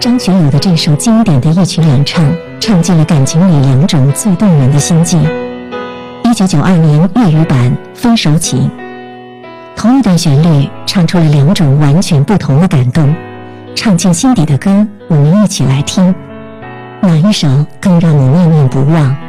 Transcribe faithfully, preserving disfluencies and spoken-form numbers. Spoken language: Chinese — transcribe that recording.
张学友的这首经典的一曲两唱，唱尽了感情里两种最动人的心境。一九九二年粤语版《分手情》，同一段旋律唱出了两种完全不同的感动。唱进心底的歌，我们一起来听，哪一首更让你念念不忘？